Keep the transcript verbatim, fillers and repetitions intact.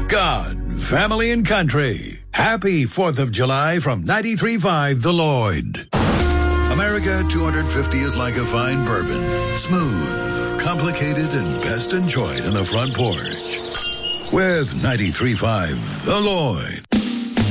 God, family, and country. Happy fourth of July from ninety-three point five The Lloyd. America two fifty is like a fine bourbon. Smooth, complicated, and best enjoyed in the front porch. With ninety-three point five The Lloyd.